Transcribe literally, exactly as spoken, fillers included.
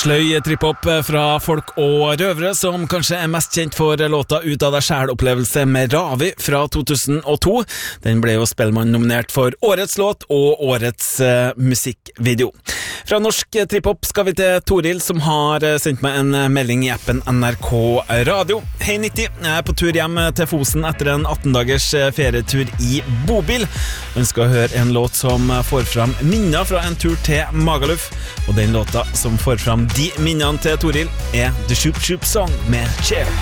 Sløy trip-hop fra Folk og Røvere, som kanskje er mest kjent for låta Ut av deg selv-opplevelse med Ravi fra to tusen og to. Den ble jo Spellemann nominert for Årets låt og Årets uh, musikkvideo. Fra norsk trip-hop skal vi til Toril, som har sendt meg en melding i appen N R K Radio. Hei nitti, jeg er på tur hjem til Fosen etter en atten dagers ferietur i bobil. Jeg ønsker å høre en låt som får fram minner fra en tur til Magaluf, og den låta som får fram de minnene til Toril er The Shoop Shoop Song med Cher.